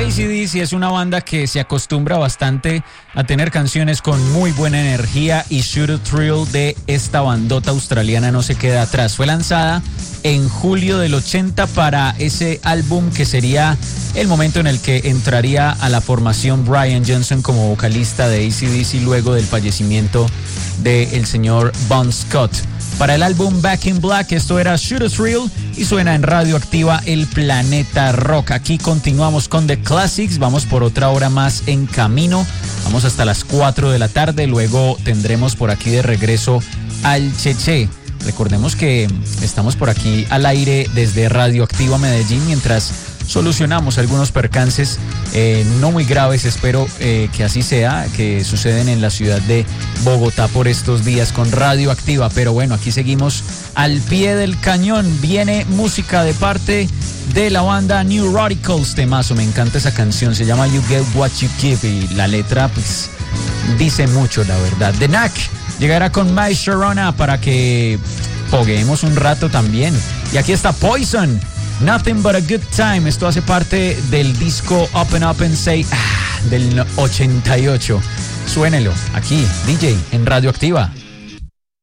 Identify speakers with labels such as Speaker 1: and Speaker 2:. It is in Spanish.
Speaker 1: AC/DC es una banda que se acostumbra bastante a tener canciones con muy buena energía y Shoot a Thrill de esta bandota australiana no se queda atrás. Fue lanzada en julio del 80 para ese álbum que sería el momento en el que entraría a la formación Brian Johnson como vocalista de AC/DC luego del fallecimiento del señor Bon Scott. Para el álbum Back in Black, esto era Shoot a Thrill y suena en Radioactiva El Planeta Rock. Aquí continuamos con The Classics, vamos por otra hora más en camino, vamos hasta las 4 de la tarde, luego tendremos por aquí de regreso al Cheche. Recordemos que estamos por aquí al aire desde Radioactiva Medellín mientras solucionamos algunos percances no muy graves, espero que así sea, que suceden en la ciudad de Bogotá por estos días con Radioactiva, pero bueno, aquí seguimos al pie del cañón. Viene música de parte de la banda New Radicals, temazo, me encanta esa canción, se llama You Get What You Give y la letra pues dice mucho, la verdad. The Knack llegará con My Sharona para que poguemos un rato también, y aquí está Poison, Nothing But a Good Time. Esto hace parte del disco Open Up and Say del 88. Suénelo aquí, DJ, en Radioactiva.